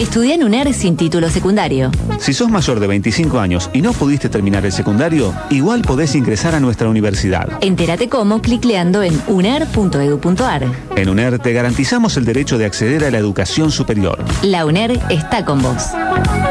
Estudia en UNER sin título secundario. Si sos mayor de 25 años y no pudiste terminar el secundario, igual podés ingresar a nuestra universidad. Entérate cómo clicleando en uner.edu.ar. En UNER te garantizamos el derecho de acceder a la educación superior. La UNER está con vos.